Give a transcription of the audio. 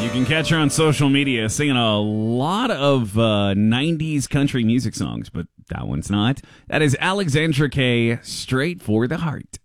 You can catch her on social media singing a lot of 90s country music songs, but that one's not. That is Alexandra Kay, Straight for the Heart.